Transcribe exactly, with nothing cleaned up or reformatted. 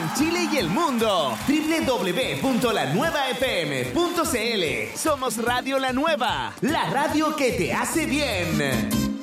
en Chile y el mundo. doble u doble u doble u punto la nueva f m punto c l. Somos Radio La Nueva, la radio que te hace bien.